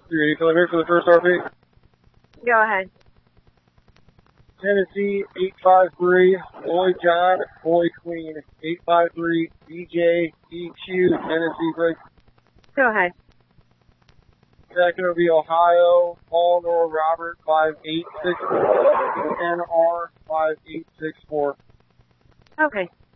380 kilometers for the first RP. Go ahead. Tennessee 853, Boy John, Boy Queen, 853, DJ, EQ, Tennessee break. Go ahead. Second will be Ohio, Paul Nor Robert, 5864, NR 5864. Okay.